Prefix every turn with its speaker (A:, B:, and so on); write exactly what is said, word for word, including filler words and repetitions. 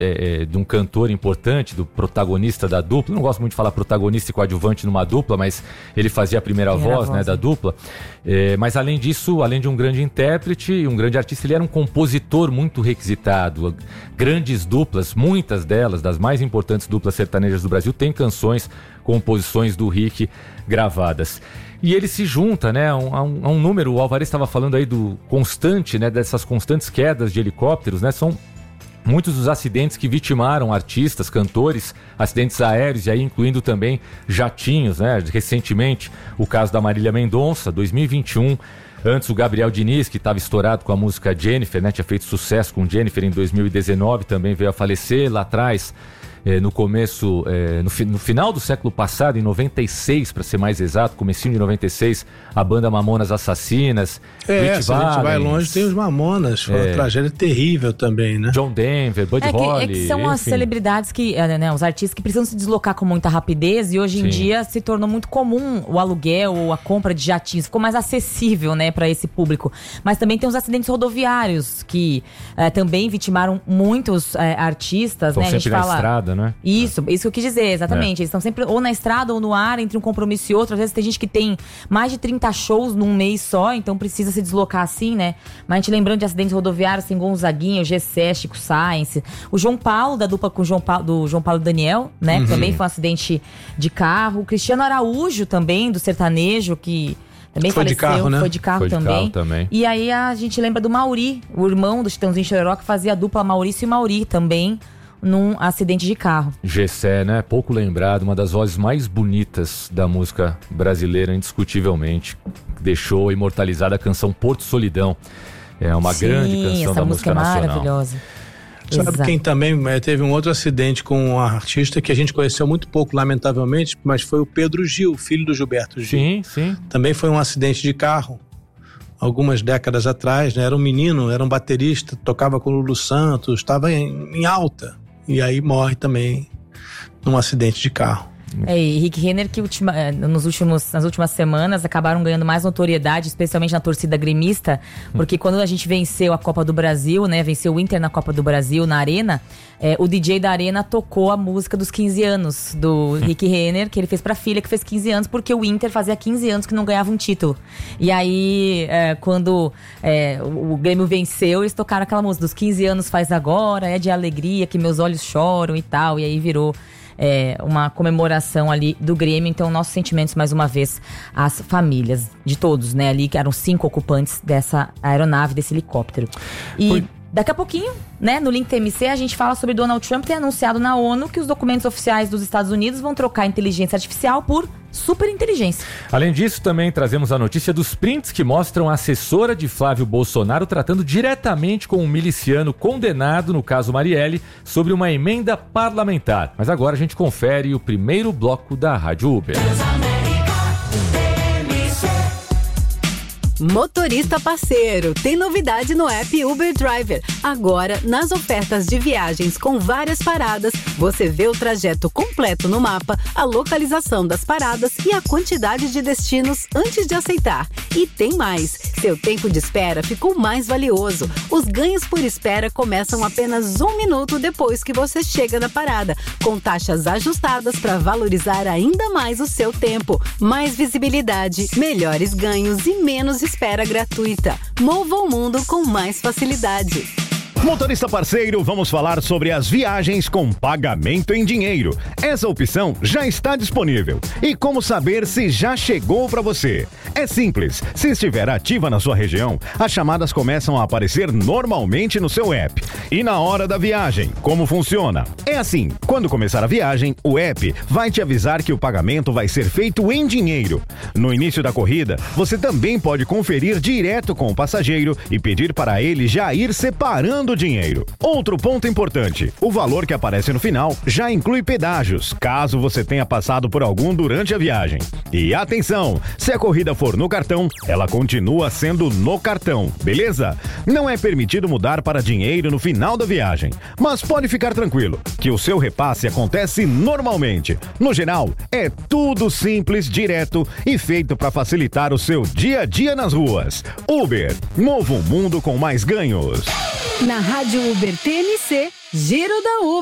A: é, de um cantor importante, do protagonista da dupla. Não gosto muito de falar protagonista e coadjuvante numa dupla, mas ele fazia a primeira, primeira voz, voz né, da dupla. É, mas além disso, além de um grande intérprete e um grande artista, ele era um compositor muito requisitado. Grandes duplas, muitas delas, das mais importantes duplas sertanejas do Brasil, têm canções, composições do Rick gravadas. E ele se junta, né, a um, a um, a um número, o Alvarez estava falando aí do constante, né, dessas constantes quedas de helicópteros, né, são muitos dos acidentes que vitimaram artistas, cantores, acidentes aéreos, e aí incluindo também jatinhos, né, recentemente o caso da Marília Mendonça, dois mil e vinte e um, antes o Gabriel Diniz, que estava estourado com a música Jennifer, né, tinha feito sucesso com Jennifer em dois mil e dezenove, também veio a falecer lá atrás. É, no começo, é, no, fi, no final do século passado, em noventa e seis, para ser mais exato, comecinho de noventa e seis, a banda Mamonas Assassinas.
B: É, Rich se Valens, a gente vai longe, tem os Mamonas, foi é, uma tragédia terrível também, né?
A: John Denver, Buddy
C: é que,
A: Holly.
C: É que são enfim. As celebridades, que, né, os artistas que precisam se deslocar com muita rapidez, e hoje em Sim. dia se tornou muito comum o aluguel ou a compra de jatinhos, ficou mais acessível, né, para esse público. Mas também tem os acidentes rodoviários, que é, também vitimaram muitos é, artistas,
A: Estão
C: né?
A: sempre
C: a gente
A: na
C: fala...
A: estrada, né?
C: Isso, isso que eu quis dizer, exatamente. É. Eles estão sempre ou na estrada ou no ar, entre um compromisso e outro. Às vezes tem gente que tem mais de trinta shows num mês só, então precisa se deslocar assim, né? Mas a gente lembrando de acidentes rodoviários, tem Gonzaguinha, o Gessé, Chico Sainz, o João Paulo, da dupla com o João Paulo, do João Paulo e Daniel, né? Uhum. Que também foi um acidente de carro. O Cristiano Araújo também, do sertanejo, que... Também
B: foi
C: faleceu,
B: de carro, né?
C: foi de carro,
A: foi de
C: também.
A: carro também.
C: E aí a gente lembra do Mauri, o irmão do Chitãozinho Chororó, que fazia a dupla Maurício e Mauri também, num acidente de carro.
A: Gessé, né? Pouco lembrado, uma das vozes mais bonitas da música brasileira, indiscutivelmente. Deixou imortalizada a canção Porto Solidão. É uma
C: Sim,
A: grande canção da música
C: nacional. Essa música é maravilhosa.
B: Sabe
C: Exato. Quem
B: também é, teve um outro acidente com um artista que a gente conheceu muito pouco, lamentavelmente, mas foi o Pedro Gil, filho do Gilberto Gil.
A: Sim, sim.
B: Também foi um acidente de carro, algumas décadas atrás, né? Era um menino, era um baterista, tocava com o Lulu Santos, estava em, em alta. E aí morre também num acidente de carro.
C: É, e Rick Renner, que ultima, nos últimos, nas últimas semanas acabaram ganhando mais notoriedade, especialmente na torcida gremista, porque quando a gente venceu a Copa do Brasil, né, venceu o Inter na Copa do Brasil, na Arena, é, o D J da Arena tocou a música dos quinze anos do Rick Renner, que ele fez pra filha, que fez quinze anos, porque o Inter fazia quinze anos que não ganhava um título. E aí, é, quando é, o, o Grêmio venceu, eles tocaram aquela música dos quinze anos faz agora, é de alegria que meus olhos choram e tal, e aí virou... É, uma comemoração ali do Grêmio. Então, nossos sentimentos mais uma vez às famílias de todos, né? Ali que eram cinco ocupantes dessa aeronave, desse helicóptero. E Foi. daqui a pouquinho, né, no Link T M C, a gente fala sobre Donald Trump ter anunciado na ONU que os documentos oficiais dos Estados Unidos vão trocar a inteligência artificial por superinteligência.
A: Além disso, também trazemos a notícia dos prints que mostram a assessora de Flávio Bolsonaro tratando diretamente com um miliciano condenado, no caso Marielle, sobre uma emenda parlamentar. Mas agora a gente confere o primeiro bloco da Rádio Uber.
D: Motorista parceiro, tem novidade no app Uber Driver. Agora, nas ofertas de viagens com várias paradas, você vê o trajeto completo no mapa, a localização das paradas e a quantidade de destinos antes de aceitar. E tem mais, seu tempo de espera ficou mais valioso. Os ganhos por espera começam apenas um minuto depois que você chega na parada, com taxas ajustadas para valorizar ainda mais o seu tempo. Mais visibilidade, melhores ganhos e menos espera. Espera gratuita. Mova o mundo com mais facilidade.
E: Motorista parceiro, vamos falar sobre as viagens com pagamento em dinheiro. Essa opção já está disponível. E como saber se já chegou para você? É simples. Se estiver ativa na sua região, as chamadas começam a aparecer normalmente no seu app. E na hora da viagem, como funciona? É assim, quando começar a viagem, o app vai te avisar que o pagamento vai ser feito em dinheiro. No início da corrida, você também pode conferir direto com o passageiro e pedir para ele já ir separando dinheiro. Outro ponto importante, o valor que aparece no final já inclui pedágios, caso você tenha passado por algum durante a viagem. E atenção, se a corrida for no cartão, ela continua sendo no cartão, beleza? Não é permitido mudar para dinheiro no final da viagem, mas pode ficar tranquilo, que o seu repasse acontece normalmente. No geral, é tudo simples, direto e feito para facilitar o seu dia a dia nas ruas. Uber, mova um mundo com mais ganhos.
D: Na Rádio Uber T M C, Giro da Uber.